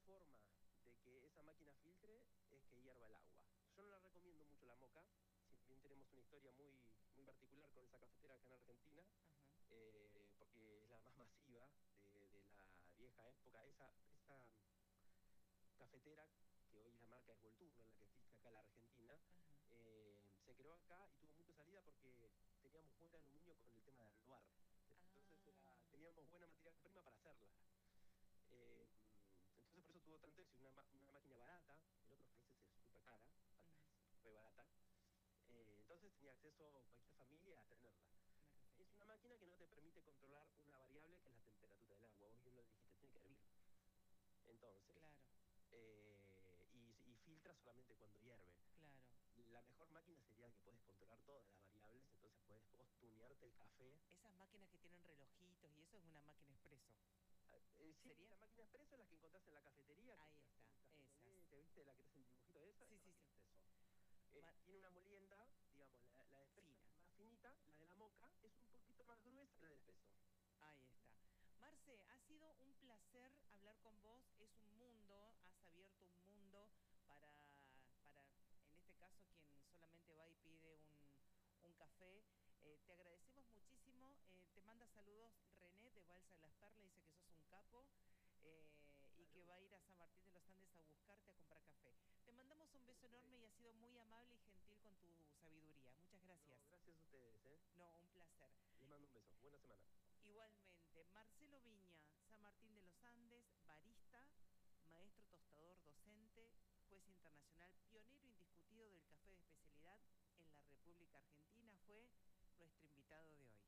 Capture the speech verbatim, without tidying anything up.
forma de que esa máquina filtre es que hierva el agua. Yo no la recomiendo mucho la moca, si bien tenemos una historia muy, muy particular con esa cafetera acá en Argentina, Ajá. eh, porque es la más masiva de, de la vieja época. Esa, esa cafetera, que hoy la marca es Volturno, la que existe acá en la Argentina, Ajá. eh, se creó acá y tuvo mucha salida porque teníamos buen aluminio con el tema de aluar. Entonces era, Ah, teníamos buena materia prima para hacerla. Eh, entonces por eso tuvo tanto éxito, una, una máquina barata, en otros países es súper cara, acá ujú, es re barata. Eh, entonces tenía acceso cualquier familia a tenerla. una Es cafetera. una máquina que no te permite controlar una variable que es la temperatura del agua. Vos bien lo dijiste, tiene que hervir. Entonces, Claro, eh, y, y filtra solamente cuando hierve. claro. La mejor máquina sería que podés controlar todas las variables, entonces podés vos tunearte el café. Esas máquinas que tienen relojitos y eso es una máquina expreso. Ah, eh, sí, ¿Sería? la máquina expreso es la que encontrás en la cafetería, que Ahí te hace está, el café con esas. leche, ¿viste? La que te hace el dibujito de esa, Sí, esa sí, máquina sí. expreso. Eh, Ma- tiene una molienda, digamos, la, la de expreso fina. es más finita, la de la moca es un poquito más gruesa que la del expreso. Ahí está. Marce, ha sido un placer hablar con vos. Es un mundo, has abierto un mundo para, para en este caso, quien solamente va y pide un, un café. Eh, te agradecemos muchísimo. Eh, te manda saludos René de Balsa de las Perlas, dice que sos un capo. Eh, y que va a Saludos. ir a San Martín de los Andes a buscarte a comprar café. Te mandamos un beso enorme y has sido muy amable y gentil con tu sabiduría. Muchas gracias. No, gracias a ustedes, ¿eh? No, un placer. Les mando un beso. Buena semana. Igualmente, Marcelo Viña, San Martín de los Andes, barista, maestro tostador docente, juez internacional, pionero indiscutido del café de especialidad en la República Argentina, fue nuestro invitado de hoy.